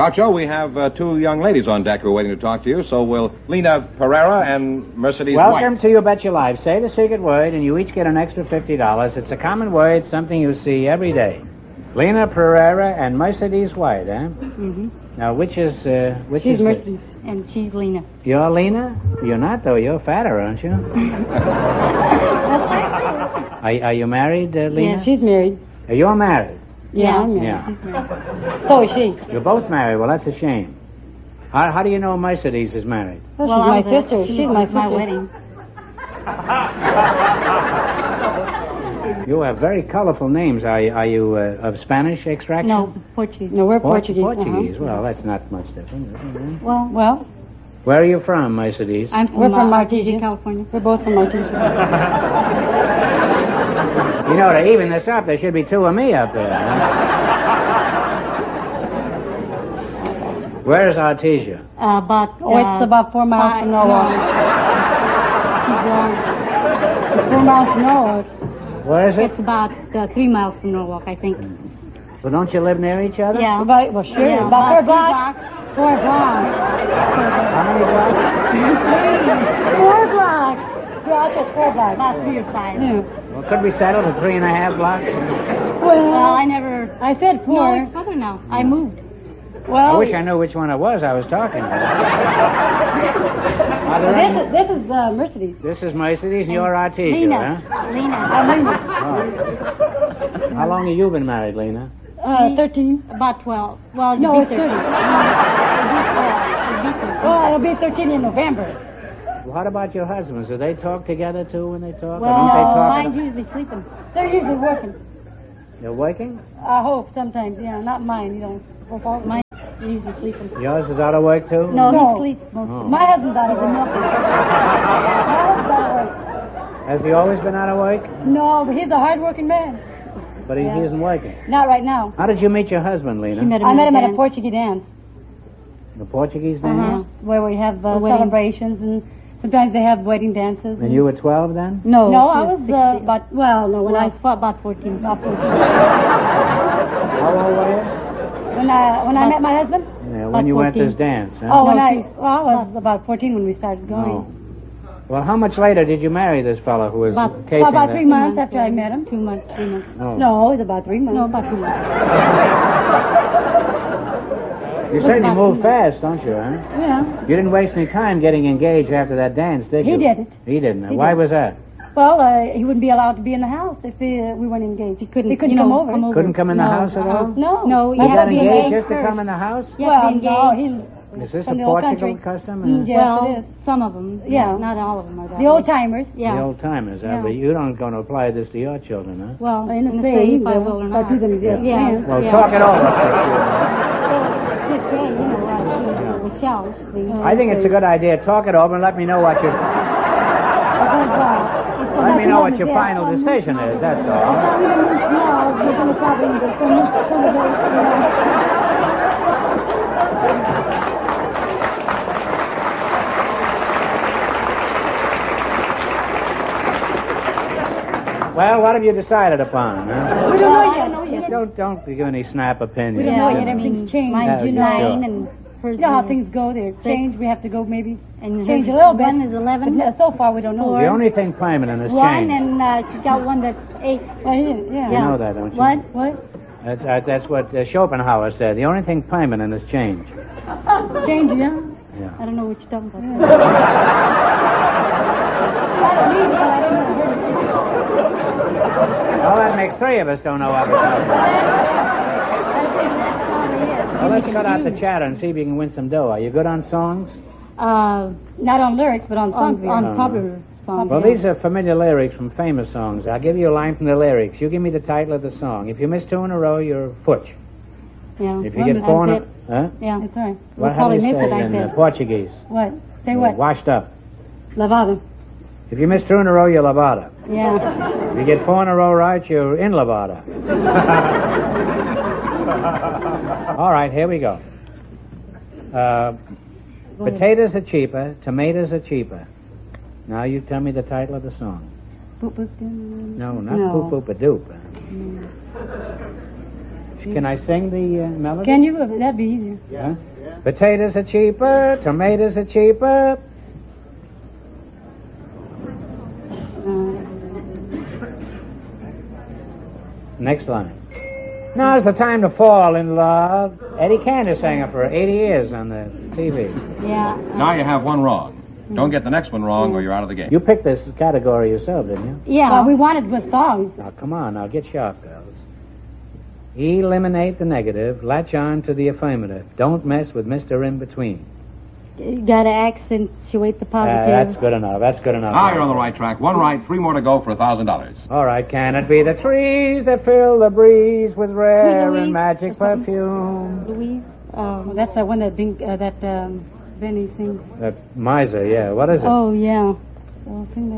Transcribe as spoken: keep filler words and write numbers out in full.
Groucho, we have uh, two young ladies on deck who are waiting to talk to you, so we'll... Lena Pereira and Mercedes Welcome White. to You Bet Your Life. Say the secret word, and you each get an extra fifty dollars. It's a common word, something you see every day. Lena Pereira and Mercedes White, eh? Mm-hmm. Now, which is... Uh, which she's is Mercedes, and she's Lena. You're Lena? You're not, though. You're fatter, aren't you? are, are you married, uh, Lena? Yeah, she's married. Uh, you're married? Yeah, I'm married. Yeah. She's married. So is she. You're both married. Well, that's a shame. How, how do you know Mercedes is married? Well, well she's my sister. She's, she's my, my wedding. You have very colorful names. Are you, are you uh, of Spanish extraction? No, Portuguese. No, we're Port- Portuguese. Portuguese. Uh-huh. Well, that's not much different, is it? Well, well. Where are you from, Mercedes? I'm from, we're from uh, Artesia, California. We're both from Artesia. You know, to even this up, there should be two of me up there. Huh? Where is Artesia? Uh, about, oh, uh, it's about four miles five, from Norwalk. No. It's four miles from Norwalk. Where is it? It's about uh, three miles from Norwalk, I think. Well, don't you live near each other? Yeah. About, well, sure. Yeah, about, about four blocks. Four blocks. How many blocks? Four blocks. Yeah, it's four blocks. About three or five. Yeah. Well, could we settle for three and a half blocks? Well, well I never... I said four. No, it's further now. No. I moved. Well, I wish I knew which one it was I was talking about. Well, this, is, this is uh, Mercedes. This is Mercedes, and you're Artesia, Lena. huh? Lena. I'm Lena. Oh. How long have you been married, Lena? Uh, thirteen. About twelve. Well, no, it's thirty. Well, it'll be thirteen in November. What about your husbands? Do they talk together, too, when they talk? Well, don't no, they talk mine's usually sleeping. They're usually working. They're working? I hope sometimes, yeah. Not mine, you know. Mine usually sleeping. Yours is out of work, too? No, no. He sleeps most oh. of the time. My husband's out of work. My husband's out of work. Has he always been out of work? No, but he's a hard-working man. But he, yeah. he isn't working? Not right now. How did you meet your husband, Lena? Met I met him at a Portuguese dance. The Portuguese dance? Uh-huh. Where we have uh, celebrations, and sometimes they have wedding dances. And, and you were twelve then? No, no, I was uh, about, well, no, when well, I was about fourteen. About fourteen. How old were you? When I, when I met my husband? Yeah, when you fourteen. Went to this dance, huh? Oh, when no, I, well, I was about fourteen when we started going. Oh. Well, how much later did you marry this fellow who was about, casing well, about the... three months after I met him. Two months, three months. Oh. No, it was about three months. No, about two months. You certainly moved fast, don't you, huh? Yeah. You didn't waste any time getting engaged after that dance, did you? He didn't. He didn't. He Why didn't. was that? Well, uh, he wouldn't be allowed to be in the house if he, uh, we weren't engaged. He couldn't, he couldn't come, know, over. come over. Couldn't come in the no, house at uh-uh. all? No. No, you got engaged just to come in the house? Well, no, he... Is this a Portugal custom? Mm, yes, well, it is. Some of them. Yeah. yeah. Not all of them are that. The old timers. Yeah. The old timers, huh? Yeah. But you don't going to apply this to your children, huh? Well, in the same, if I will or not. To them, yeah. yeah. yeah. Well, yeah. talk it over. I think it's a good idea. Talk it over and let me know what your... Let me know what your final decision is, that's all. Well, what have you decided upon? Huh? We don't know yet. Know yet. Don't don't give any snap opinions. We don't know yet. Everything's changed. Mine's you know, nine and you know how things go. They're changed. We have to go maybe and change a little bit. One is eleven. But so far, we don't know. The only thing permanent is one, change. and uh, she's got one that's eight. Well, yeah. You know that, don't you? What? What? That's uh, that's what uh, Schopenhauer said. The only thing permanent is change. Change, yeah. Yeah. I don't know what you're talking about. Well, that makes three of us don't know what we're talking about. Well, let's cut out the chatter and see if you can win some dough. Are you good on songs? Uh, not on lyrics, but on songs. On, on popular songs. Well, these are familiar lyrics from famous songs. I'll give you a line from the lyrics. You give me the title of the song. If you miss two in a row, you're futch. Yeah. If you get four in a... Huh? Yeah, that's right. Well, how do you say it in uh, Portuguese? What? Say uh, what? Washed up. Lavada. If you miss two in a row, you're lavada. Yeah. If you get four in a row right, you're in lavada. All right, here we go. Uh, go potatoes are cheaper, tomatoes are cheaper. Now you tell me the title of the song. Boop, boop, no, not no. Poop Boop a Doop. Mm. Can I sing the uh, melody? Can you? That'd be easier. Huh? Potatoes are cheaper, tomatoes are cheaper. Uh, Next line. Now's the time to fall in love. Eddie Cantor sang it for eighty years on the T V. yeah. Now you have one wrong. Don't get the next one wrong or you're out of the game. You picked this category yourself, didn't you? Yeah. Well, we wanted with songs. Now, come on, now get sharp, girls. Eliminate the negative, latch on to the affirmative. Don't mess with Mister In-Between. You gotta accentuate the Uh, positive. that's good enough, that's good enough. Now you're on the right track. One right, three more to go for a thousand dollars. All right, can it be the trees that fill the breeze with rare Louise and magic or something? perfume? Louise? Oh, that's the one that Bing, uh, that um, Benny sings. That miser, yeah. What is it? Oh, yeah. So sing that.